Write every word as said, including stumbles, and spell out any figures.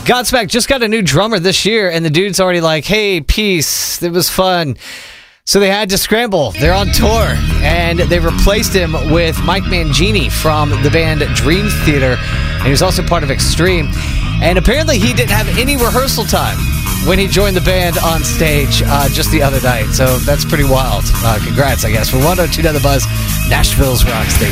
Godsmack just got a new drummer this year, and the dude's already like, hey, peace, it was fun. So they had to scramble. They're on tour, and they replaced him with Mike Mangini from the band Dream Theater, and he was also part of Extreme. And apparently he didn't have any rehearsal time when he joined the band on stage uh, just the other night. So that's pretty wild. Uh, congrats, I guess. For one oh two to The Buzz, Nashville's Rock Station.